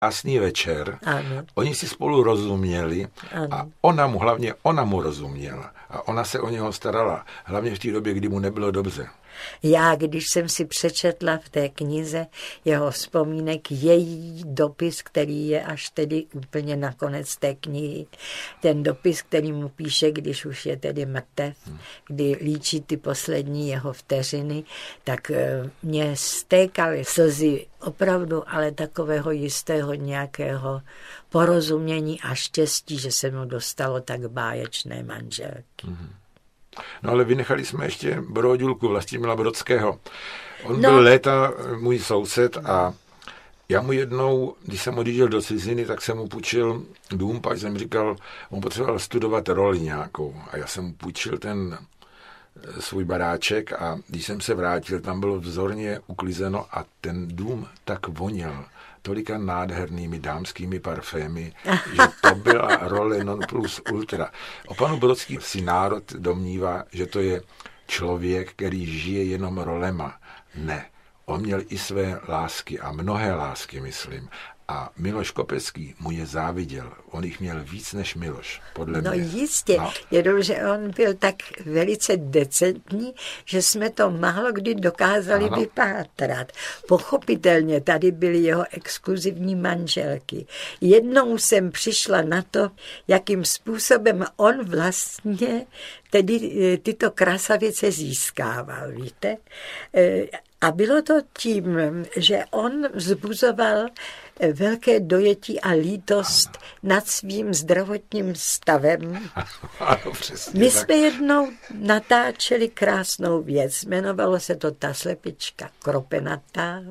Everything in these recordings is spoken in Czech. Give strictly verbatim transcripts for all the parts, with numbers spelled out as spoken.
krásný večer, ano. Oni si spolu rozuměli Ano. a ona mu, hlavně ona mu rozuměla a ona se o něho starala, hlavně v té době, kdy mu nebylo dobře. Já, když jsem si přečetla v té knize jeho vzpomínek, její dopis, který je až tedy úplně na konec té knihy, ten dopis, který mu píše, když už je tedy mrtev, kdy líčí ty poslední jeho vteřiny, tak mě stékaly slzy opravdu, ale takového jistého nějakého porozumění a štěstí, že se mu dostalo tak báječné manželky. Mm-hmm. No ale vynechali jsme ještě Brodulku Vlastimila Brodského. On no. byl léta můj soused a já mu jednou, když jsem odjížděl do ciziny, tak jsem mu půjčil dům, pak jsem říkal, on potřeboval studovat roli nějakou a já jsem mu půjčil ten svůj baráček a když jsem se vrátil, tam bylo vzorně uklizeno a ten dům tak voněl tolika nádhernými dámskými parfémy, že to byla role non plus ultra. O panu Brodský si národ domnívá, že to je člověk, který žije jenom rolema. Ne, on měl i své lásky a mnohé lásky, myslím. A Miloš Kopecký mu je záviděl. On jich měl víc než Miloš, podle no mě. Jistě, no jistě, jenomže on byl tak velice decentní, že jsme to málo kdy dokázali ano. vypátrat. Pochopitelně tady byly jeho exkluzivní manželky. Jednou jsem přišla na to, jakým způsobem on vlastně tedy tyto krasavice získával, víte? A bylo to tím, že on vzbuzoval velké dojetí a lítost ano. nad svým zdravotním stavem. Ano, přesně, My tak. jsme jednou natáčeli krásnou věc, jmenovalo se to Ta slepička kropenatá.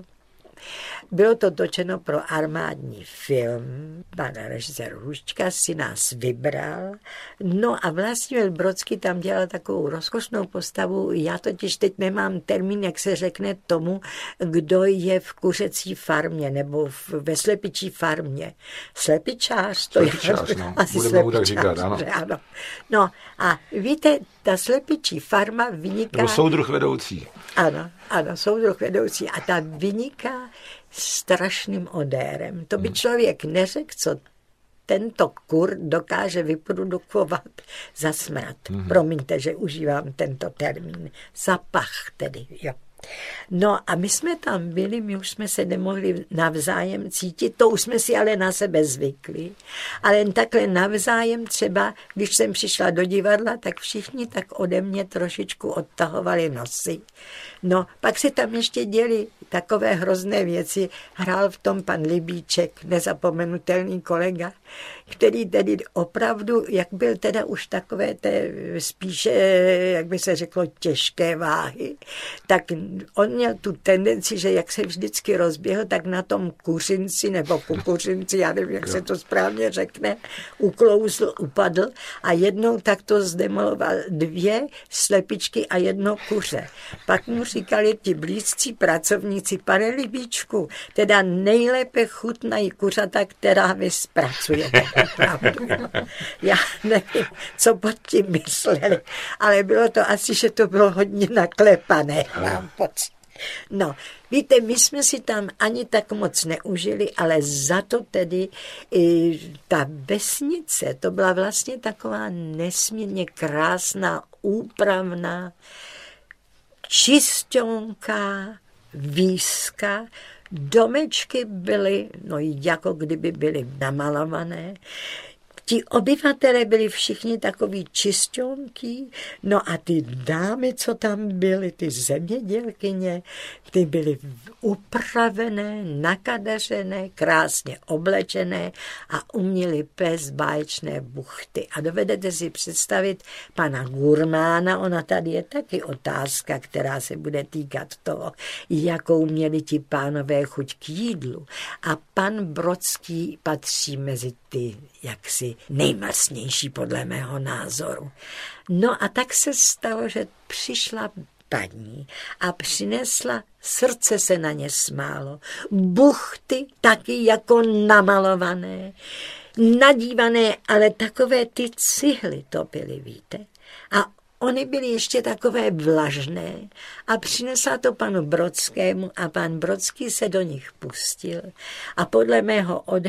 Bylo to točeno pro armádní film. Pan režisér Hůščka si nás vybral. No a Vlastimil Brodský tam dělal takovou rozkošnou postavu. Já totiž teď nemám termín, jak se řekne tomu, kdo je v kuřecí farmě nebo v, ve slepičí farmě. Slepičář, to slepičář, je no. asi Budeme mu tak slepičář. Říkat, ano. ano. No a víte, ta slepičí farma vyniká... Nebo soudruh vedoucí. Ano, ano, soudruh vedoucí. A ta vyniká strašným odérem. To by člověk neřekl, co tento kur dokáže vyprodukovat za smrad. Mm-hmm. Promiňte, že užívám tento termín. Zapach tedy, jo. No a my jsme tam byli, my už jsme se nemohli navzájem cítit, to už jsme si ale na sebe zvykli, ale jen takhle navzájem třeba, když jsem přišla do divadla, tak všichni tak ode mě trošičku odtahovali nosy. No, pak se tam ještě děli takové hrozné věci. Hrál v tom pan Libíček, nezapomenutelný kolega, který tedy opravdu, jak byl teda už takové té spíše, jak by se řeklo, těžké váhy, tak on měl tu tendenci, že jak se vždycky rozběhl, tak na tom kuřinci nebo kukuřinci, já nevím, jak se to správně řekne, uklouzl, upadl a jednou takto zdemoloval dvě slepičky a jedno kuře. Pak mu říkali ti blízcí pracovníci, pane Libíčku, teda nejlépe chutnají kuřata, která vy zpracujete. Opravdu. Já nevím, co pod tím mysleli, ale bylo to asi, že to bylo hodně naklepané. Mám pocit. No, víte, my jsme si tam ani tak moc neužili, ale za to tedy i ta vesnice, to byla vlastně taková nesmírně krásná, úpravná, čisťonká výska. Domečky byly, no jako kdyby byly namalované. Ti obyvatelé byli všichni takový čisťonký, no a ty dámy, co tam byly, ty zemědělkyně, ty byly upravené, nakadařené, krásně oblečené a uměly plést báječné buchty. A dovedete si představit pana Gurmána, ona tady je taky otázka, která se bude týkat toho, jakou měli ti pánové chuť k jídlu. A pan Brodský patří mezi ty jaksi nejmastnější podle mého názoru. No a tak se stalo, že přišla paní a přinesla, srdce se na ně smálo, buchty taky jako namalované, nadívané, ale takové ty cihly to byly, víte. A Ony byly ještě takové vlažné a přinesla to panu Brodskému a pan Brodský se do nich pustil a podle mého odhadu